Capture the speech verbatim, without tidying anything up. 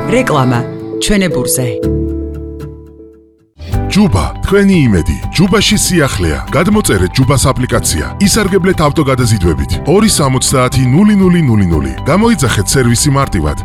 რეკლამა ჩვენებურზე. ჯუბა, თქვენი იმედი. ჯუბაში სიახლეა. გადმოწერეთ ჯუბას აპლიკაცია. ისარგებლეთ ავტოგადაზიდვებით. ორი სამოცდაათი ნული ნული ნული ნული. გამოიძახეთ სერვისი მარტივად.